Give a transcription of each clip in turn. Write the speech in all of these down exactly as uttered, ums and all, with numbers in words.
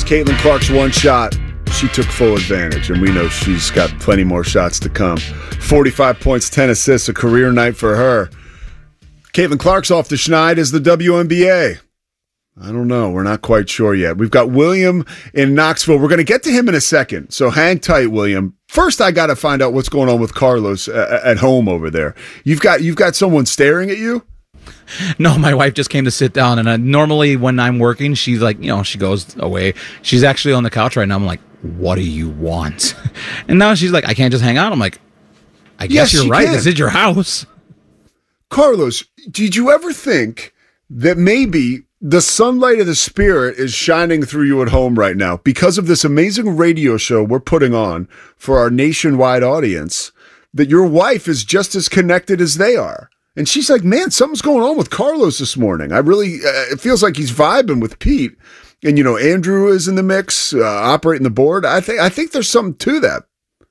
was Caitlin Clark's one shot. She took full advantage, and we know she's got plenty more shots to come. forty-five points, ten assists, a career night for her. Caitlin Clark's off the schneid as the W N B A. I don't know. We're not quite sure yet. We've got William in Knoxville. We're going to get to him in a second, so hang tight, William. First, I got to find out what's going on with Carlos uh, at home over there. You've got you've got someone staring at you? No, my wife just came to sit down, and uh, normally when I'm working, she's like, you know, she goes away. She's actually on the couch right now. I'm like, what do you want? And now she's like, I can't just hang out. I'm like, I guess Yes, you're you right. can. This is your house. Carlos, did you ever think that maybe the sunlight of the spirit is shining through you at home right now because of this amazing radio show we're putting on for our nationwide audience, that your wife is just as connected as they are? And she's like, man, something's going on with Carlos this morning. I really, uh, it feels like he's vibing with Pete. And, you know, Andrew is in the mix, uh, operating the board. I think, I think there's something to that.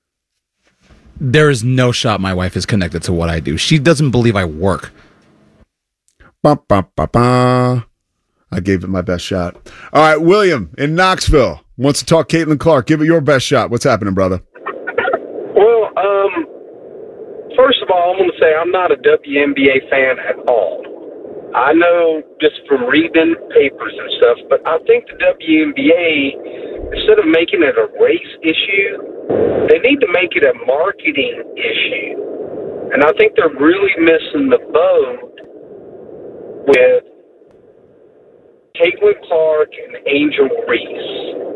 There is no shot my wife is connected to what I do. She doesn't believe I work. Ba, ba, ba, ba. I gave it my best shot. All right, William in Knoxville wants to talk Caitlin Clark. Give it your best shot. What's happening, brother? Well, um, first of all, I'm going to say I'm not a W N B A fan at all. I know just from reading papers and stuff, but I think the W N B A, instead of making it a race issue, they need to make it a marketing issue. And I think they're really missing the boat with Caitlin Clark and Angel Reese.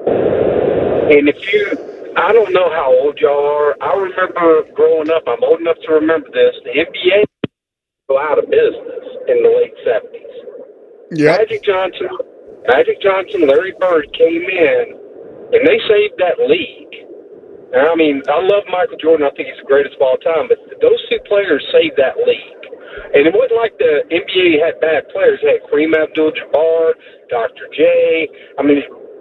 And if you, I don't know how old y'all are. I remember growing up, I'm old enough to remember this, the N B A go out of business in the late seventies. Yeah. Magic Johnson, Magic Johnson, Larry Bird came in, and they saved that league. And I mean, I love Michael Jordan. I think he's the greatest of all time. But those two players saved that league. And it wasn't like the N B A had bad players. They had Kareem Abdul-Jabbar, Doctor J, I mean,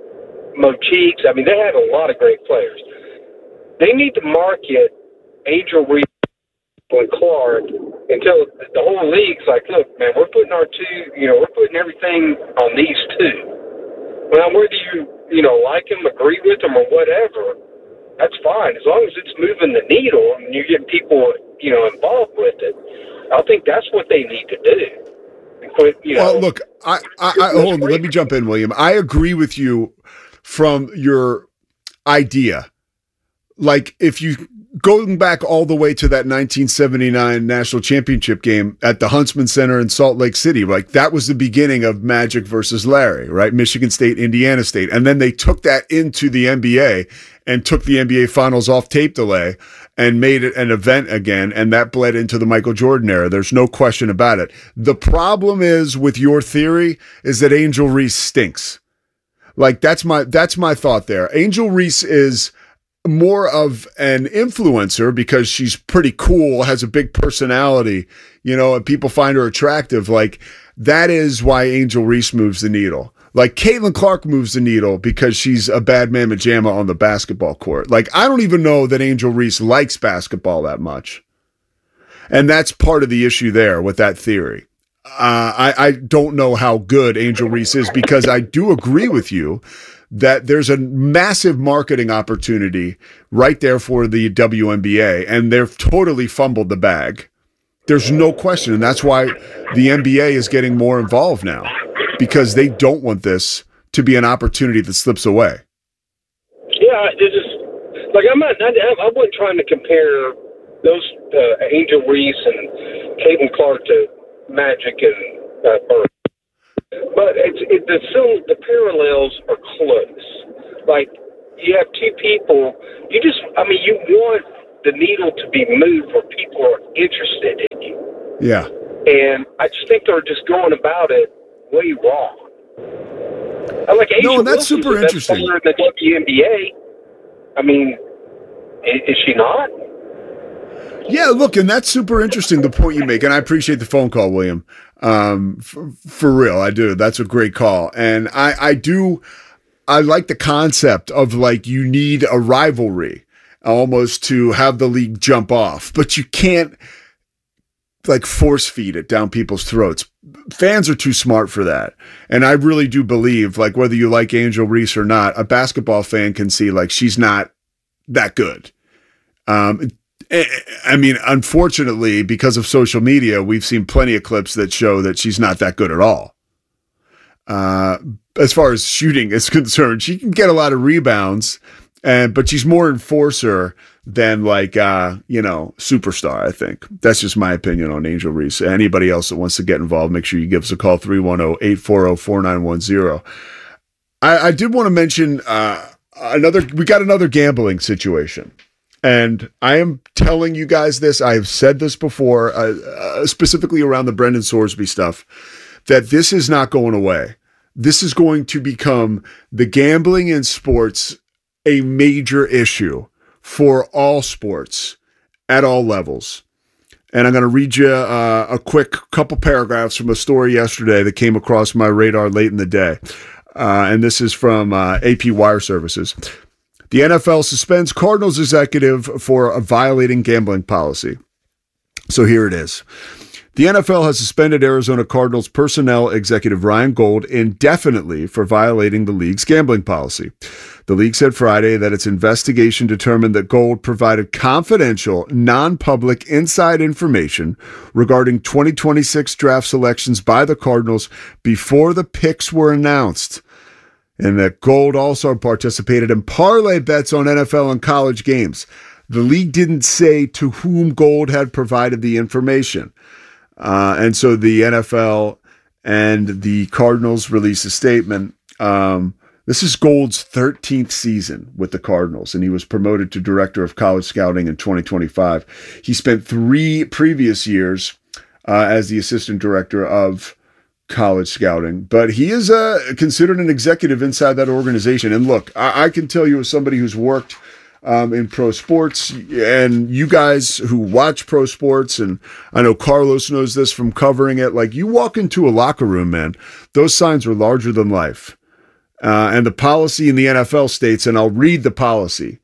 Mo Cheeks. I mean, they had a lot of great players. They need to market Angel Reese and Clark until the whole league's like, look, man, we're putting our two, you know, we're putting everything on these two. Well, whether you, you know, like them, agree with them, or whatever, that's fine. As long as it's moving the needle and you're getting people, you know, involved with it, I think that's what they need to do. And quit, you know, Well, look, I, I, I hold on, let me jump in, William. I agree with you from your idea. Like, if you going back all the way to that nineteen seventy-nine national championship game at the Huntsman Center in Salt Lake City, like that was the beginning of Magic versus Larry, right? Michigan State, Indiana State. And then they took that into the N B A and took the N B A finals off tape delay and made it an event again. And that bled into the Michael Jordan era. There's no question about it. The problem is with your theory is that Angel Reese stinks. Like that's my, that's my thought there. Angel Reese is more of an influencer because she's pretty cool, has a big personality, you know, and people find her attractive. Like that is why Angel Reese moves the needle. Like Caitlin Clark moves the needle because she's a bad mamma jamma on the basketball court. Like I don't even know that Angel Reese likes basketball that much. And that's part of the issue there with that theory. Uh, I, I don't know how good Angel Reese is because I do agree with you that there's a massive marketing opportunity right there for the W N B A, and they've totally fumbled the bag. There's no question, and that's why the N B A is getting more involved now, because they don't want this to be an opportunity that slips away. Yeah, it's just like I'm not. I, I wasn't trying to compare those uh, Angel Reese and Caitlin Clark to Magic and uh, Bird. But it's it, the film, the parallels are close. Like you have two people. You just, I mean, you want the needle to be moved where people are interested in you. Yeah. And I just think they're just going about it way wrong. I like Asia no, and that's Wilson's super the best interesting. player in the W N B A. I mean, is, is she not? Yeah, look, and that's super interesting, the point you make, and I appreciate the phone call, William. Um, for, for real, I do. That's a great call. And I, I do, I like the concept of like, you need a rivalry almost to have the league jump off, but you can't like force feed it down people's throats. fans are too smart for that. And I really do believe, like, whether you like Angel Reese or not, a basketball fan can see, like, she's not that good. Um, I mean, unfortunately, because of social media, we've seen plenty of clips that show that she's not that good at all. Uh, as far as shooting is concerned, she can get a lot of rebounds, and but she's more enforcer than like, uh, you know, superstar, I think. That's just my opinion on Angel Reese. Anybody else that wants to get involved, make sure you give us a call, three one zero, eight four zero, four nine one zero. I, I did want to mention uh, another, we got another gambling situation. And I am telling you guys this, I've said this before, uh, uh, specifically around the Brendan Sorsby stuff, that this is not going away. This is going to become the gambling in sports a major issue for all sports at all levels. And I'm going to read you uh, a quick couple paragraphs from a story yesterday that came across my radar late in the day. Uh, and this is from uh, A P Wire Services. The N F L suspends Cardinals executive for violating gambling policy. So here it is. The N F L has suspended Arizona Cardinals personnel executive Ryan Gold indefinitely for violating the league's gambling policy. The league said Friday that its investigation determined that Gold provided confidential, non-public inside information regarding twenty twenty-six draft selections by the Cardinals before the picks were announced, and that Gold also participated in parlay bets on N F L and college games. The league didn't say to whom Gold had provided the information. Uh, and so the N F L and the Cardinals released a statement. Um, this is Gold's thirteenth season with the Cardinals, and he was promoted to director of college scouting in twenty twenty-five. He spent three previous years uh, as the assistant director of college scouting, but he is uh, considered an executive inside that organization. And look, I, I can tell you as somebody who's worked Um, in pro sports, and you guys who watch pro sports, and I know Carlos knows this from covering it, like, you walk into a locker room, man, those signs are larger than life. Uh, and the policy in the N F L states, and I'll read the policy.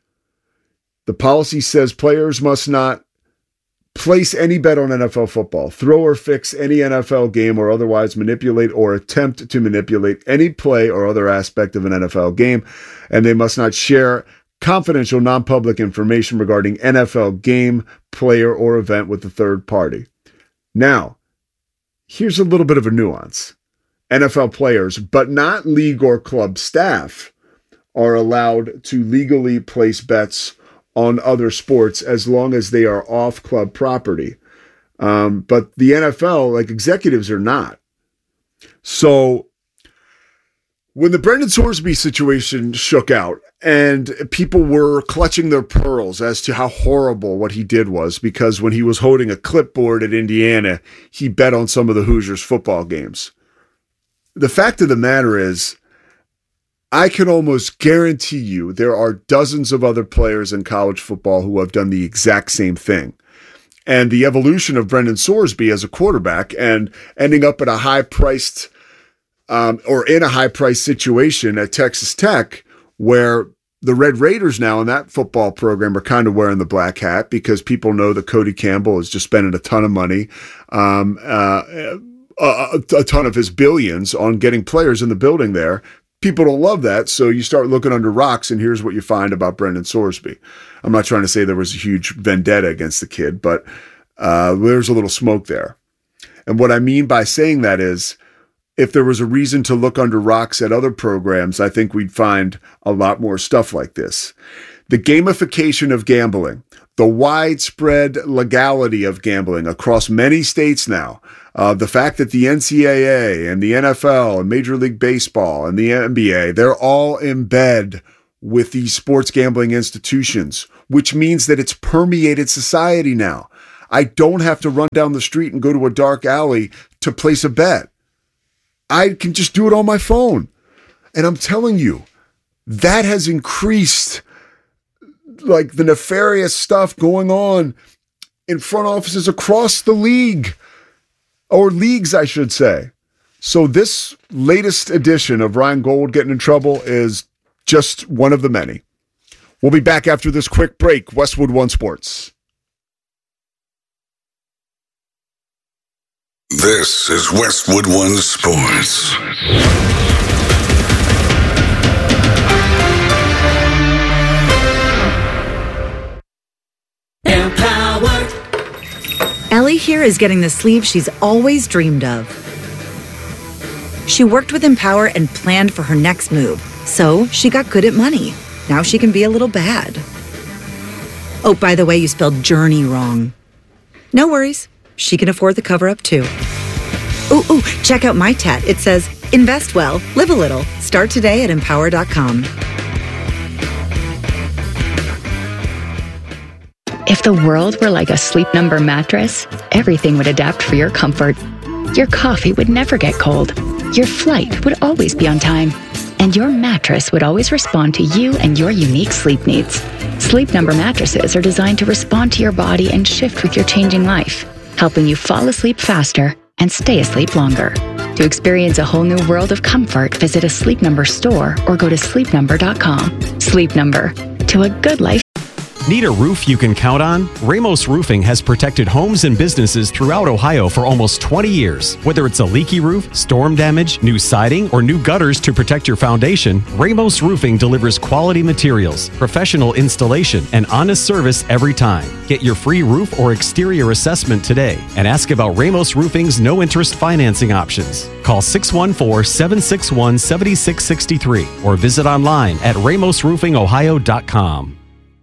The policy says players must not place any bet on N F L football, throw or fix any N F L game, or otherwise manipulate or attempt to manipulate any play or other aspect of an N F L game, and they must not share confidential, non-public information regarding N F L game, player, or event with a third party. Now, here's a little bit of a nuance. N F L players, but not league or club staff, are allowed to legally place bets on other sports as long as they are off club property. Um, but the N F L, like, executives are not. So when the Brendan Sorsby situation shook out and people were clutching their pearls as to how horrible what he did was, because when he was holding a clipboard at Indiana, he bet on some of the Hoosiers football games. The fact of the matter is, I can almost guarantee you there are dozens of other players in college football who have done the exact same thing. And the evolution of Brendan Sorsby as a quarterback and ending up at a high-priced Um, or in a high-price situation at Texas Tech, where the Red Raiders now in that football program are kind of wearing the black hat because people know that Cody Campbell is just spending a ton of money, um, uh, a, a ton of his billions on getting players in the building there. People don't love that, so you start looking under rocks, and here's what you find about Brendan Sorsby. I'm not trying to say there was a huge vendetta against the kid, but uh, there's a little smoke there. And what I mean by saying that is, if there was a reason to look under rocks at other programs, I think we'd find a lot more stuff like this. The gamification of gambling, the widespread legality of gambling across many states now, uh, the fact that the N C double A and the N F L and Major League Baseball and the N B A, they're all in bed with these sports gambling institutions, which means that it's permeated society now. I don't have to run down the street and go to a dark alley to place a bet. I can just do it on my phone. And I'm telling you, that has increased, like, the nefarious stuff going on in front offices across the league, or leagues, I should say. So this latest edition of Ryan Gold getting in trouble is just one of the many. We'll be back after this quick break. Westwood One Sports. This is Westwood One Sports. Empowered. Ellie here is getting the sleeve she's always dreamed of. She worked with Empower and planned for her next move, so she got good at money. Now she can be a little bad. Oh, by the way, you spelled journey wrong. No worries. She can afford the cover-up, too. Ooh, ooh, check out my tat. It says, invest well, live a little. Start today at empower dot com. If the world were like a Sleep Number mattress, everything would adapt for your comfort. Your coffee would never get cold. Your flight would always be on time. And your mattress would always respond to you and your unique sleep needs. Sleep Number mattresses are designed to respond to your body and shift with your changing life, helping you fall asleep faster and stay asleep longer. To experience a whole new world of comfort, visit a Sleep Number store or go to sleep number dot com. Sleep Number. To a good life. Need a roof you can count on? Ramos Roofing has protected homes and businesses throughout Ohio for almost twenty years. Whether it's a leaky roof, storm damage, new siding, or new gutters to protect your foundation, Ramos Roofing delivers quality materials, professional installation, and honest service every time. Get your free roof or exterior assessment today and ask about Ramos Roofing's no-interest financing options. Call six one four, seven six one, seven six six three or visit online at ramos roofing ohio dot com.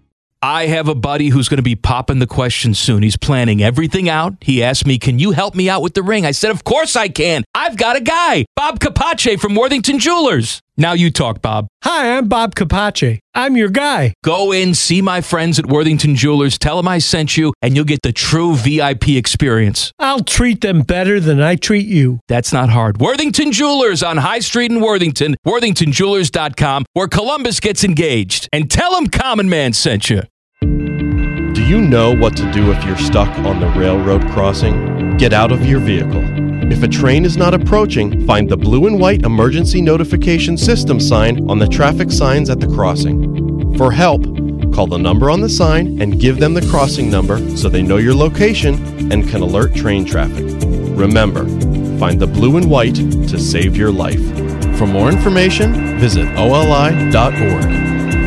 I have a buddy who's going to be popping the question soon. He's planning everything out. He asked me, can you help me out with the ring? I said, of course I can. I've got a guy, Bob Capace from Worthington Jewelers. Now you talk, Bob. Hi, I'm Bob Capace. I'm your guy. Go in, see my friends at Worthington Jewelers, tell them I sent you, and you'll get the true V I P experience. I'll treat them better than I treat you. That's not hard. Worthington Jewelers on High Street in Worthington, worthington jewelers dot com, where Columbus gets engaged. And tell them Common Man sent you. Do you know what to do if you're stuck on the railroad crossing? Get out of your vehicle. If a train is not approaching, find the blue and white emergency notification system sign on the traffic signs at the crossing. For help, call the number on the sign and give them the crossing number so they know your location and can alert train traffic. Remember, find the blue and white to save your life. For more information, visit O L I dot org.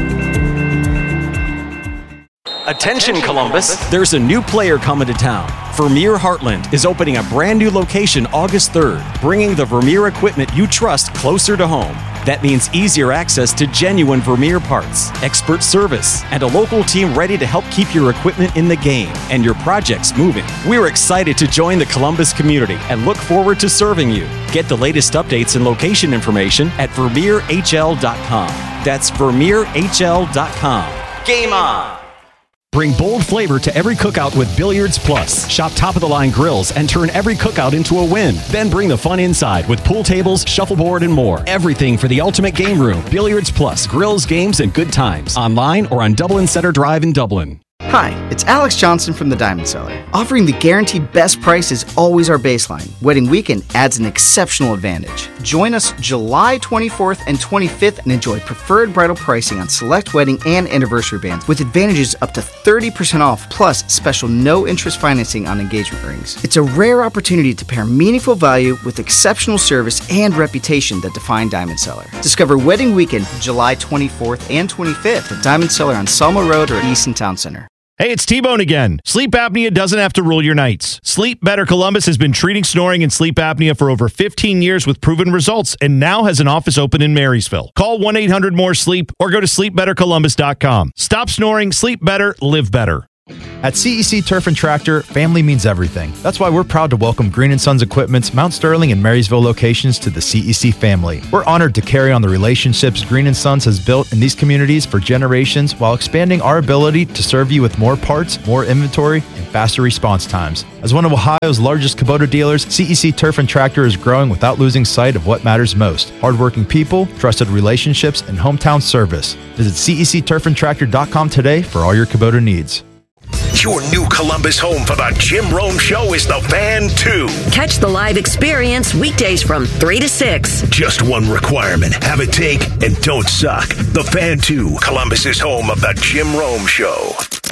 Attention Columbus, there's a new player coming to town. Vermeer Heartland is opening a brand new location August third, bringing the Vermeer equipment you trust closer to home. That means easier access to genuine Vermeer parts, expert service, and a local team ready to help keep your equipment in the game and your projects moving. We're excited to join the Columbus community and look forward to serving you. Get the latest updates and location information at vermeer h l dot com. That's vermeer h l dot com. Game on! Bring bold flavor to every cookout with Billiards Plus. Shop top-of-the-line grills and turn every cookout into a win. Then bring the fun inside with pool tables, shuffleboard, and more. Everything for the ultimate game room. Billiards Plus. Grills, games, and good times. Online or on Dublin Center Drive in Dublin. Hi, it's Alex Johnson from the Diamond Cellar. Offering the guaranteed best price is always our baseline. Wedding weekend adds an exceptional advantage. Join us July twenty-fourth and twenty-fifth and enjoy preferred bridal pricing on select wedding and anniversary bands with advantages up to thirty percent off plus special no-interest financing on engagement rings. It's a rare opportunity to pair meaningful value with exceptional service and reputation that define Diamond Cellar. Discover Wedding Weekend July twenty-fourth and twenty-fifth at Diamond Cellar on Selma Road or Easton Town Center. Hey, it's T-Bone again. Sleep apnea doesn't have to rule your nights. Sleep Better Columbus has been treating snoring and sleep apnea for over fifteen years with proven results and now has an office open in Marysville. Call one eight hundred more sleep or go to sleep better columbus dot com. Stop snoring, sleep better, live better. At C E C Turf and Tractor, family means everything. That's why we're proud to welcome Green and Sons Equipment's Mount Sterling and Marysville locations to the C E C family. We're honored to carry on the relationships Green and Sons has built in these communities for generations while expanding our ability to serve you with more parts, more inventory, and faster response times. As one of Ohio's largest Kubota dealers, C E C Turf and Tractor is growing without losing sight of what matters most: hardworking people, trusted relationships, and hometown service. Visit C E C turf and tractor dot com today for all your Kubota needs. Your new Columbus home for the Jim Rome Show is the Fan two. Catch the live experience weekdays from three to six. Just one requirement. Have a take and don't suck. The Fan two, Columbus's home of the Jim Rome Show.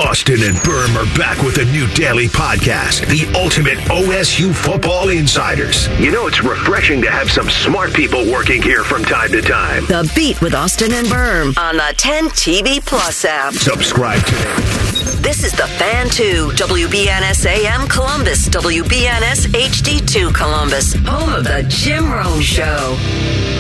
Austin and Berm are back with a new daily podcast, the ultimate O S U Football Insiders. You know, it's refreshing to have some smart people working here from time to time. The Beat with Austin and Berm on the ten T V Plus app. Subscribe today. This is The Fan two, W B N S A M Columbus, W B N S H D two Columbus, home of the Jim Rome Show.